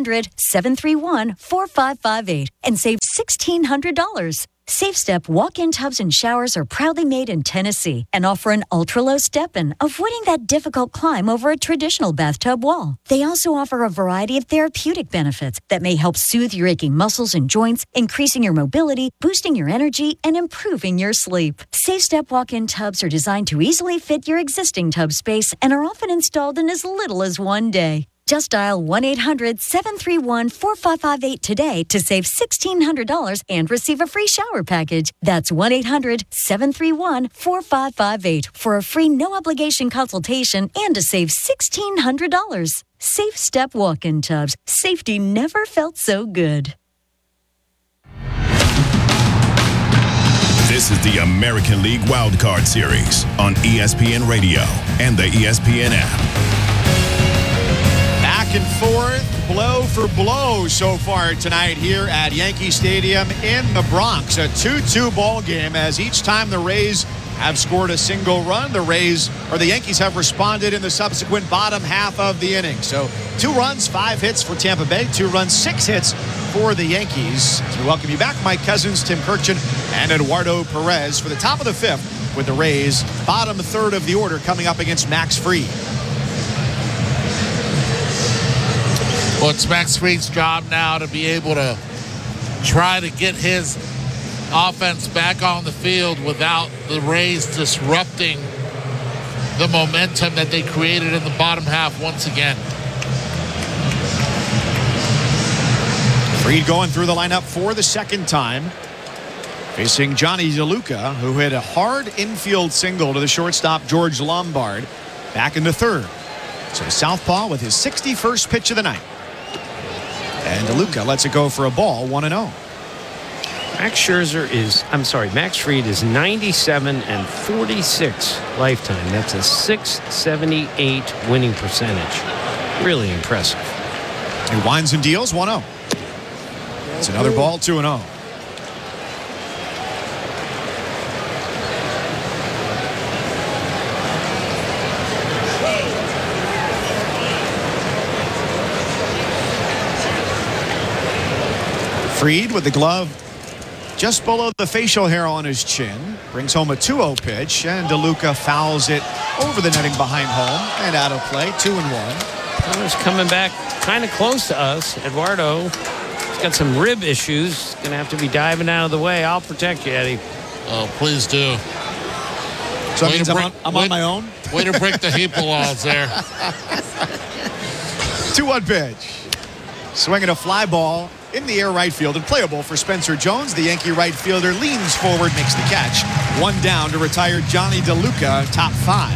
Speaker 20: 1-800-731-4558 and save $1,600. SafeStep walk-in tubs and showers are proudly made in Tennessee and offer an ultra-low step-in, avoiding that difficult climb over a traditional bathtub wall. They also offer a variety of therapeutic benefits that may help soothe your aching muscles and joints, increasing your mobility, boosting your energy, and improving your sleep. SafeStep walk-in tubs are designed to easily fit your existing tub space and are often installed in as little as one day. Just dial 1-800-731-4558 today to save $1,600 and receive a free shower package. That's 1-800-731-4558 for a free no-obligation consultation and to save $1,600. SafeStep walk-in tubs. Safety never felt so good.
Speaker 8: This is the American League Wildcard Series on ESPN Radio and the ESPN app.
Speaker 2: Back and forth, blow for blow so far tonight here at Yankee Stadium in the Bronx. A 2-2 ball game as each time the Rays have scored a single run, the Yankees have responded in the subsequent bottom half of the inning. So 2 runs, 5 hits for Tampa Bay, 2 runs, 6 hits for the Yankees. As we welcome you back, Mike Cousins, Tim Kirchin, and Eduardo Perez for the top of the 5th with the Rays. Bottom third of the order coming up against Max Fried.
Speaker 1: Well, it's Max Fried's job now to be able to try to get his offense back on the field without the Rays disrupting the momentum that they created in the bottom half once again.
Speaker 2: Fried going through the lineup for the second time, facing Johnny DeLuca, who hit a hard infield single to the shortstop George Lombard back in the third. So southpaw with his 61st pitch of the night. And DeLuca lets it go for a ball, 1-0.
Speaker 3: Max Fried is 97-46 lifetime. That's a .678 winning percentage. Really impressive.
Speaker 2: He winds and deals, 1-0. It's another ball, 2-0. Fried with the glove just below the facial hair on his chin. Brings home a 2-0 pitch, and DeLuca fouls it over the netting behind home and out of play, 2-1.
Speaker 3: Connor's coming back kind of close to us. Eduardo, he's got some rib issues. Going to have to be diving out of the way. I'll protect you, Eddie.
Speaker 1: Oh, please do.
Speaker 2: So that means I'm on my own?
Speaker 1: Way to break the Heap laws there.
Speaker 2: 2-1 pitch. Swinging a fly ball in the air right field and playable for Spencer Jones. The Yankee right fielder leans forward, makes the catch. 1 down to retire Johnny DeLuca, top 5.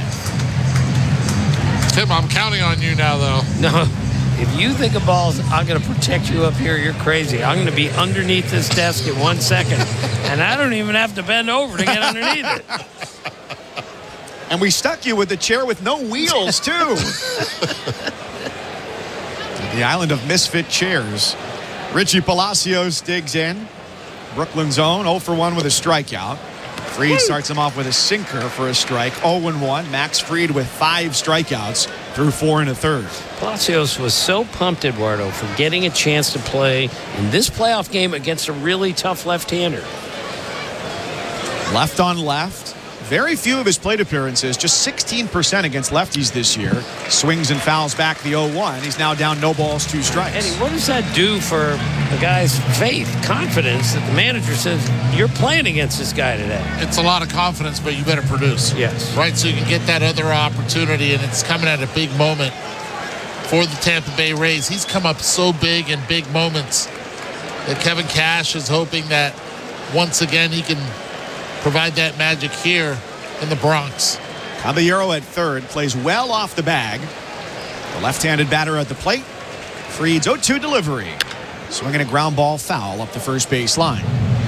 Speaker 1: Tim, I'm counting on you now, though.
Speaker 3: No, if you think of balls, I'm going to protect you up here. You're crazy. I'm going to be underneath this desk in 1 second, and I don't even have to bend over to get underneath it.
Speaker 2: And we stuck you with the chair with no wheels, too. The island of misfit chairs. Richie Palacios digs in. Brooklyn's own 0 for 1 with a strikeout. Fried starts him off with a sinker for a strike. 0-1. Max Fried with 5 strikeouts through 4 1/3.
Speaker 3: Palacios was so pumped, Eduardo, for getting a chance to play in this playoff game against a really tough left-hander.
Speaker 2: Left on left. Very few of his plate appearances, just 16% against lefties this year. Swings and fouls back the 0-1. He's now down no balls, 2 strikes.
Speaker 3: Eddie, what does that do for the guy's faith, confidence that the manager says, you're playing against this guy today?
Speaker 1: It's a lot of confidence, but you better produce.
Speaker 3: Yes.
Speaker 1: Right, so you can get that other opportunity, and it's coming at a big moment for the Tampa Bay Rays. He's come up so big in big moments that Kevin Cash is hoping that once again he can provide that magic here in the Bronx.
Speaker 2: Caballero at third plays well off the bag. The left-handed batter at the plate. Fried's 0-2 delivery. Swinging a ground ball foul up the first base line.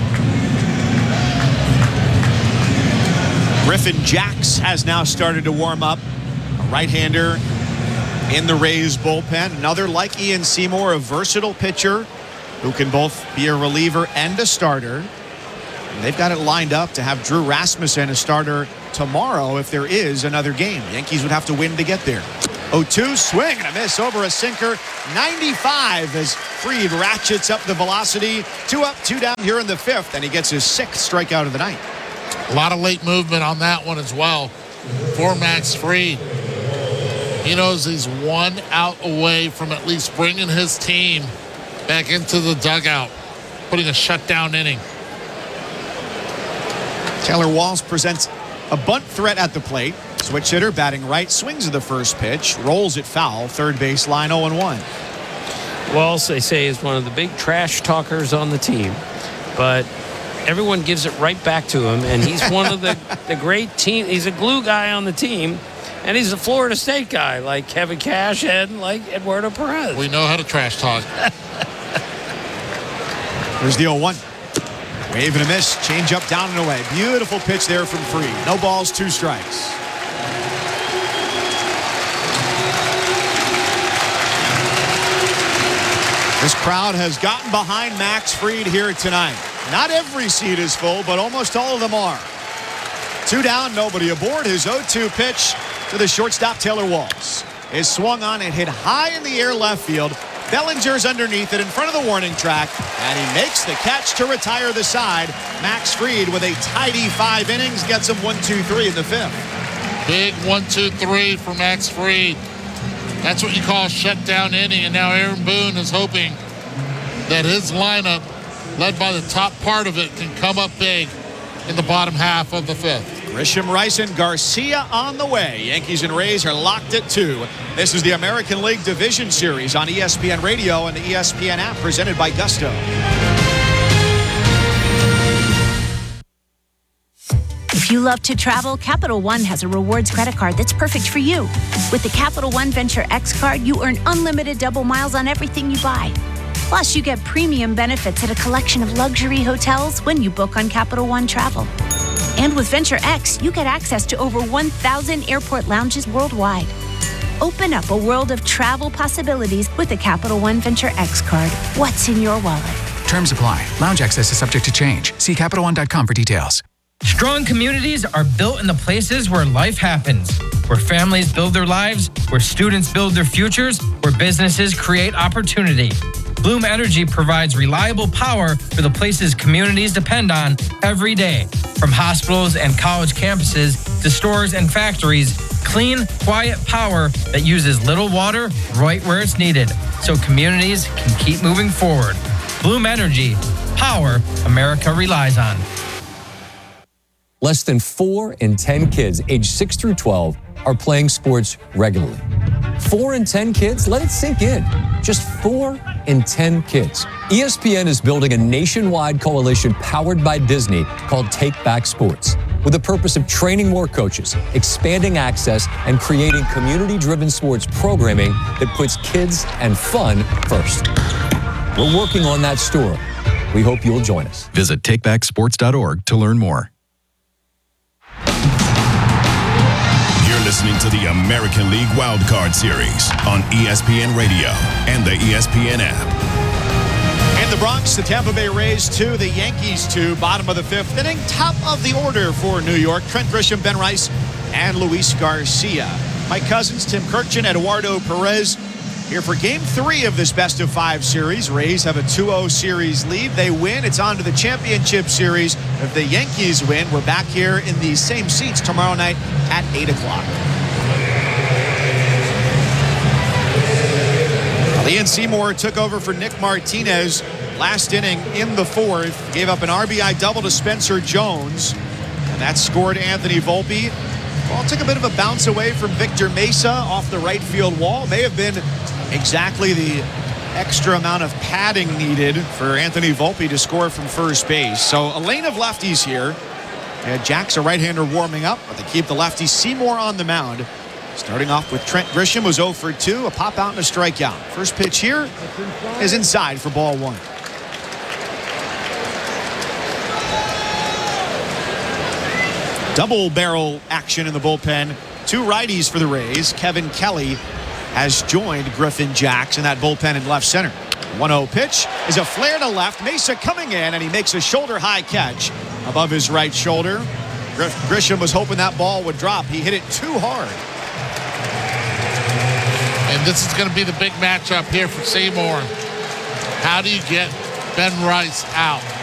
Speaker 2: Griffin Jax has now started to warm up. A right-hander in the Rays bullpen. Another like Ian Seymour, a versatile pitcher who can both be a reliever and a starter. And they've got it lined up to have Drew Rasmussen a starter tomorrow if there is another game. Yankees would have to win to get there. 0-2, swing and a miss over a sinker. 95 as Fried ratchets up the velocity. 2 up, 2 down here in the 5th, and he gets his 6th strikeout of the night.
Speaker 1: A lot of late movement on that one as well for Max Fried. He knows he's 1 out away from at least bringing his team back into the dugout, putting a shutdown inning.
Speaker 2: Taylor Walls presents a bunt threat at the plate. Switch hitter batting right, swings at the first pitch, rolls it foul, third base line 0-1.
Speaker 3: Walls, they say, is one of the big trash talkers on the team, but everyone gives it right back to him, and he's one of the great team. He's a glue guy on the team, and he's a Florida State guy like Kevin Cash and like Eduardo Perez.
Speaker 1: We know how to trash talk.
Speaker 2: There's the 0-1. Wave and a miss. Change up, down and away. Beautiful pitch there from Fried. No balls, 2 strikes. This crowd has gotten behind Max Fried here tonight. Not every seat is full, but almost all of them are. 2 down, nobody aboard. His 0-2 pitch to the shortstop, Taylor Walls. Is swung on and hit high in the air left field. Bellinger's underneath it in front of the warning track, and he makes the catch to retire the side. Max Fried with a tidy 5 innings gets him 1-2-3 in the 5th.
Speaker 1: Big 1-2-3 for Max Fried. That's what you call a shutdown inning, and now Aaron Boone is hoping that his lineup, led by the top part of it, can come up big in the bottom half of the 5th.
Speaker 2: Grisham, Rice, and Garcia on the way. Yankees and Rays are locked at 2. This is the American League Division Series on ESPN Radio and the ESPN app, presented by Gusto.
Speaker 21: If you love to travel, Capital One has a rewards credit card that's perfect for you. With the Capital One Venture X card, you earn unlimited double miles on everything you buy. Plus, you get premium benefits at a collection of luxury hotels when you book on Capital One Travel. And with Venture X, you get access to over 1,000 airport lounges worldwide. Open up a world of travel possibilities with the Capital One Venture X card. What's in your wallet?
Speaker 22: Terms apply. Lounge access is subject to change. See CapitalOne.com for details.
Speaker 17: Strong communities are built in the places where life happens, where families build their lives, where students build their futures, where businesses create opportunity. Bloom Energy provides reliable power for the places communities depend on every day. From hospitals and college campuses to stores and factories, clean, quiet power that uses little water right where it's needed, so communities can keep moving forward. Bloom Energy, power America relies on.
Speaker 4: Less than 4 in 10 kids aged 6 through 12 are playing sports regularly. 4 in 10 kids? Let it sink in. Just 4 in 10 kids. ESPN is building a nationwide coalition powered by Disney called Take Back Sports, with the purpose of training more coaches, expanding access, and creating community-driven sports programming that puts kids and fun first. We're working on that story. We hope you'll join us.
Speaker 18: Visit takebacksports.org to learn more.
Speaker 8: Listening to the American League Wildcard Series on ESPN Radio and the ESPN app.
Speaker 2: In the Bronx, the Tampa Bay Rays 2, the Yankees 2, bottom of the 5th inning, top of the order for New York. Trent Grisham, Ben Rice, and Luis Garcia. Mike Cousins, Tim Kurkjian, Eduardo Perez here for Game 3 of this best-of-5 series. Rays have a 2-0 series lead. They win. It's on to the championship series. If the Yankees win, we're back here in these same seats tomorrow night at 8 o'clock. Ian Seymour took over for Nick Martinez last inning in the 4th. Gave up an RBI double to Spencer Jones, and that scored Anthony Volpe. Ball took a bit of a bounce away from Victor Mesa off the right field wall. May have been exactly the extra amount of padding needed for Anthony Volpe to score from first base. So a lane of lefties here. Jack's a right-hander warming up, but they keep the lefty. Seymour on the mound. Starting off with Trent Grisham, was 0 for 2, a pop out and a strikeout. First pitch here is inside for ball 1. Double barrel action in the bullpen. 2 righties for the Rays. Kevin Kelly has joined Griffin Jacks in that bullpen in left center. 1-0 pitch is a flare to left. Mesa coming in, and he makes a shoulder-high catch above his right shoulder. Grisham was hoping that ball would drop. He hit it too hard.
Speaker 1: And this is going to be the big matchup here for Seymour. How do you get Ben Rice out?